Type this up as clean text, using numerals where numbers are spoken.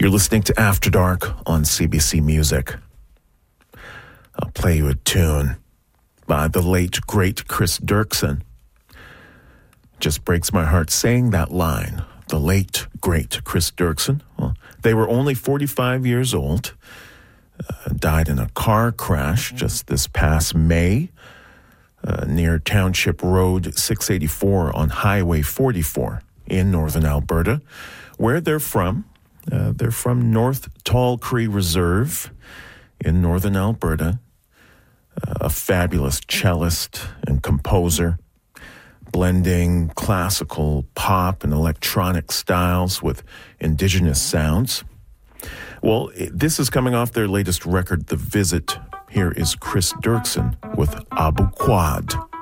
You're listening to After Dark on CBC Music. I'll play you a tune by the late, great Chris Dirksen. Just breaks my heart saying that line. The late, great Chris Dirksen. Well, they were only 45 years old. Died in a car crash just this past May near Township Road 684 on Highway 44 in northern Alberta. Where they're from North Tall Cree Reserve in northern Alberta. A fabulous cellist and composer, blending classical pop and electronic styles with indigenous sounds. Well, this is coming off their latest record, The Visit. Here is Chris Dirksen with Abu Quad.